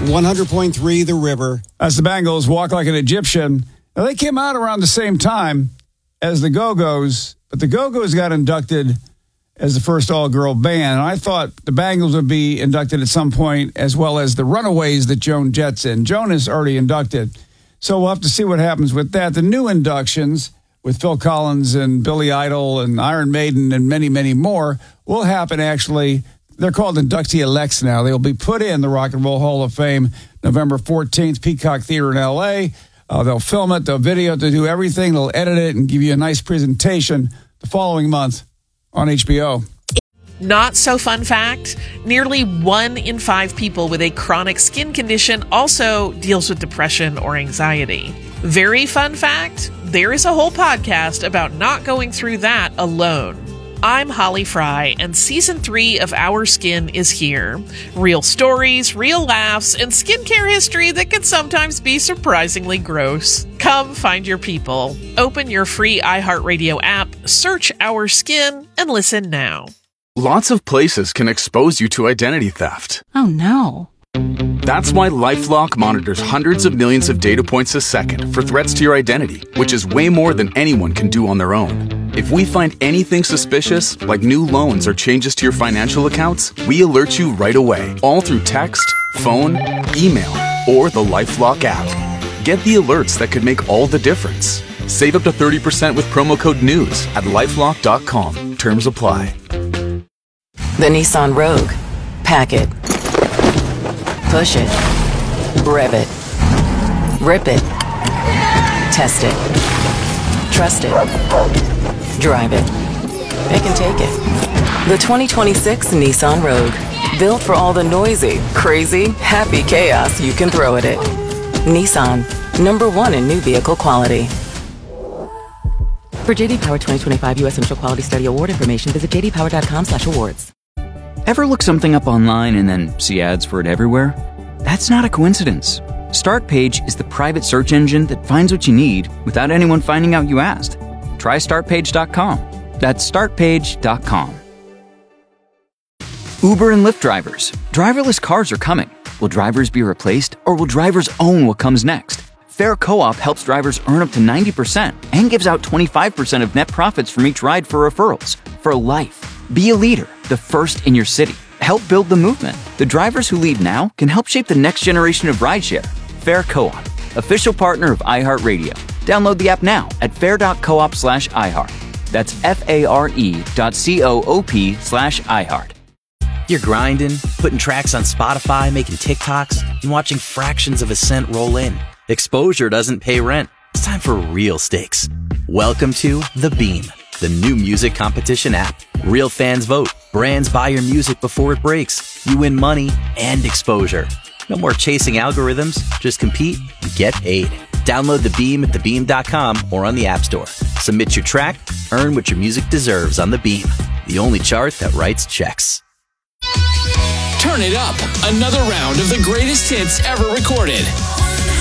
100.3 The River. As the Bangles Walk Like an Egyptian. Now, they came out around the same time as the Go-Go's, but the Go-Go's got inducted as the first all-girl band. And I thought the Bangles would be inducted at some point, as well as the Runaways that Joan Jett's in. Joan is already inducted. So we'll have to see what happens with that. The new inductions with Phil Collins and Billy Idol and Iron Maiden and many, many more will happen actually. They're called inductee-elects now. They'll be put in the Rock and Roll Hall of Fame November 14th, Peacock Theater in L.A. They'll film it, they'll video it, they'll do everything. They'll edit it and give you a nice presentation the following month on HBO. Not so fun fact, nearly 1 in 5 people with a chronic skin condition also deals with depression or anxiety. Very fun fact, there is a whole podcast about not going through that alone. I'm Holly Fry, and Season 3 of Our Skin is here. Real stories, real laughs, and skincare history that can sometimes be surprisingly gross. Come find your people. Open your free iHeartRadio app, search Our Skin, and listen now. Lots of places can expose you to identity theft. Oh no. That's why LifeLock monitors hundreds of millions of data points a second for threats to your identity, which is way more than anyone can do on their own. If we find anything suspicious, like new loans or changes to your financial accounts, we alert you right away, all through text, phone, email, or the LifeLock app. Get the alerts that could make all the difference. Save up to 30% with promo code NEWS at LifeLock.com. Terms apply. The Nissan Rogue. Pack it. Push it. Rev it. Rip it. Test it. Trust it. Drive it. It can take it. The 2026 Nissan Rogue. Built for all the noisy, crazy, happy chaos you can throw at it. Nissan. #1 in new vehicle quality. For JD Power 2025 U.S. Initial Quality Study Award information, visit jdpower.com/awards. Ever look something up online and then see ads for it everywhere? That's not a coincidence. Startpage is the private search engine that finds what you need without anyone finding out you asked. Try Startpage.com. That's Startpage.com. Uber and Lyft drivers. Driverless cars are coming. Will drivers be replaced, or will drivers own what comes next? Fair Co-op helps drivers earn up to 90% and gives out 25% of net profits from each ride for referrals. For life. Be a leader, the first in your city. Help build the movement. The drivers who lead now can help shape the next generation of rideshare. Fair Co-op, official partner of iHeartRadio. Download the app now at fair.coop/iHeart. That's FARE.coop/iHeart. You're grinding, putting tracks on Spotify, making TikToks, and watching fractions of a cent roll in. Exposure doesn't pay rent. It's time for real stakes. Welcome to The Beam, the new music competition app. Real fans vote. Brands buy your music before it breaks. You win money and exposure. No more chasing algorithms. Just compete and get paid. Download The Beam at thebeam.com or on the App Store. Submit your track. Earn what your music deserves on The Beam, the only chart that writes checks. Turn it up. Another round of the greatest hits ever recorded.